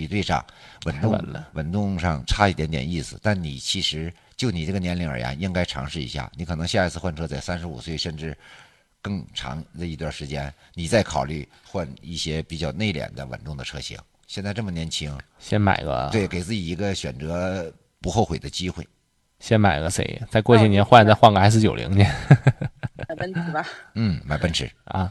比对上稳动上差一点点意思，但你其实就你这个年龄而言，应该尝试一下。你可能下一次换车在35岁甚至更长的一段时间，你再考虑换一些比较内敛的稳重的车型。现在这么年轻， 先买个， 对，给自己一个选择不后悔的机会。 先买个谁？再过些年再换个 S90去。 买奔驰吧。 买奔驰啊。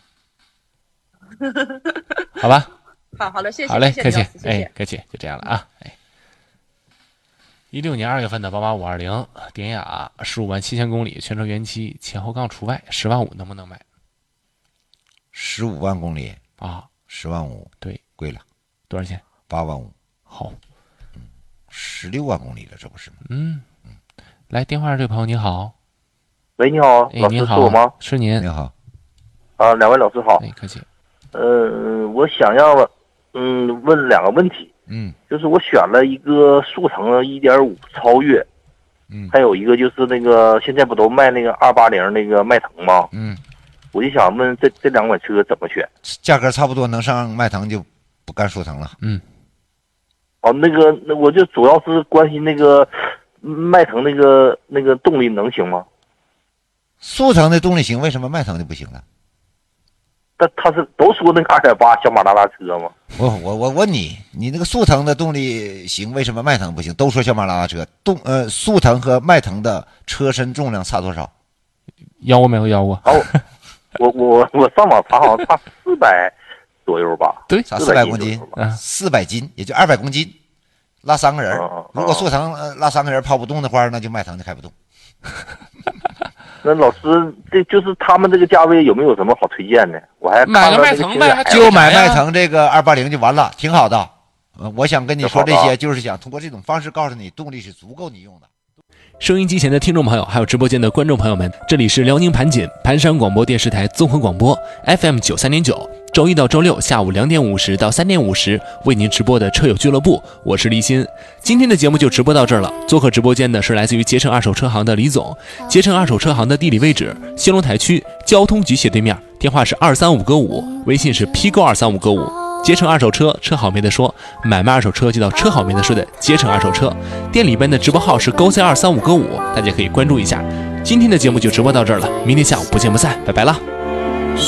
好吧。 好的，谢谢。 好嘞，客气，客气，就这样了啊。16年2月份的88520典雅15万7000公里，全车原漆，前后杠除外，10万5能不能买 ？15万公里啊 ，10万5， 对， 贵了， 多少钱 ？8万5。 好 ，16万公里了，这不是吗？ 来，电话上这位朋友你好。 喂，你好，老师是我吗？ 是您。 你好。 两位老师好。 客气。 我想要问2个问题。就是我选了一个速腾的 1.5 超越，还有一个就是那个现在不都卖那个280那个迈腾吗？我就想问这2款车怎么选？ 价格差不多，能上迈腾就不干速腾了。 那我就主要是关心那个迈腾那个动力能行吗？ 速腾的动力行，为什么迈腾就不行了？ 但他是都说那个2.8小马拉拉车吗？ 我问你那个速腾的动力行，为什么迈腾不行？都说小马拉拉车，速腾和迈腾的车身重量差多少？ 腰过没有腰过？ 我上网查，好像差400左右吧？ 对， 差400公斤，400斤，也就200公斤，拉3个人。如果速腾拉3个人跑不动的话，那就迈腾就开不动。 那老师，这就是他们这个价位有没有什么好推荐的？我还买个迈腾呗， 就买迈腾这个280就完了，挺好的。我想跟你说这些，就是想通过这种方式告诉你，动力是足够你用的。 收音机前的听众朋友，还有直播间的观众朋友们，这里是辽宁盘锦盘山广播电视台综合广播 FM 93.9，周一到周六下午2点50到3点50为您直播的车友俱乐部，我是立新。今天的节目就直播到这儿了。做客直播间的是来自于捷诚二手车行的李总。捷诚二手车行的地理位置：兴隆台区交通局斜对面，电话是235个5，微信是批购235个5。捷诚二手车，车好没得说，买卖二手车就到车好没得说的捷诚二手车。店里边的直播号是勾 C235个5，大家可以关注一下。今天的节目就直播到这儿了，明天下午不见不散，拜拜了。